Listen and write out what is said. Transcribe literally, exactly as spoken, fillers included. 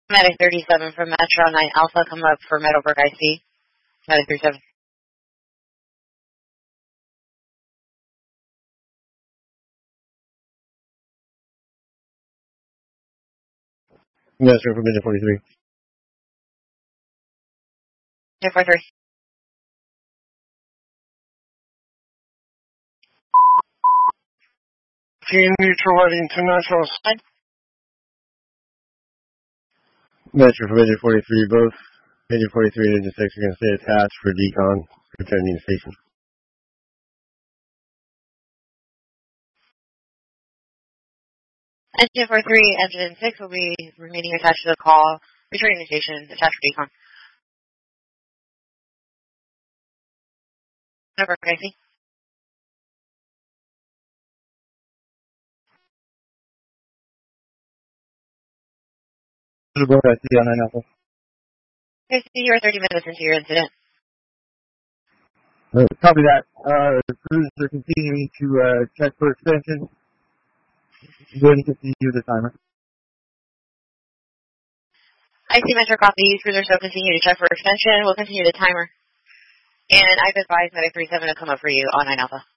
Medic thirty-seven from Metro nine Alpha, come up for Meadowbrook I C. Medic thirty-seven. Yes, sir, from Midget forty-three. Midget forty-three. Team neutral heading to National Side. Yes, sir, from Midget forty-three, both Midget forty-three and Ninja six are going to stay attached for decon, returning to station. Engine forty-three, Engine six will be remaining attached to the call, returning to station, attached for decon. Number crazy. Meadowbrook I C on nine Alpha. Okay, so you're thirty minutes into your incident. Uh, copy that. Uh, the crews are continuing to uh, check for extension. Go ahead and continue the timer. I see Metro copy. Crews are still continuing to check for extension. We'll continue the timer. And I've advised Medic thirty-seven to come up for you on nine Alpha.